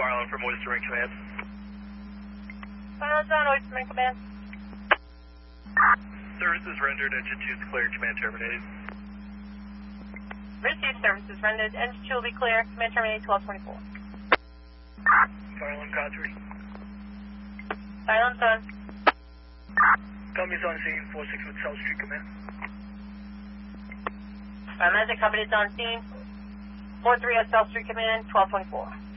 Farland from Oyster Ring Command. Farland's on Oyster Ring Command. Services rendered, engine 2 is clear, command terminated. Received services rendered, engine 2 will be clear, command terminated 1224. Farland, Cod 3. Farland's on. Company's on scene, 46 with South Street Command. Magic Company's on scene. 43 at South Street Command, 1224.